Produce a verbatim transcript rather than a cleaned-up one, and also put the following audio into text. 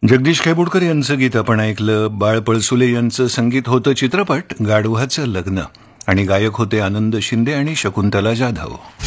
जगदीश खेबुडकर यांचं गीत आपण ऐकलं. बाळ पळसुले यांचं संगीत होतं चित्रपट गाढवाचं लग्न आणि गायक होते आनंद शिंदे आणि शकुंतला जाधव.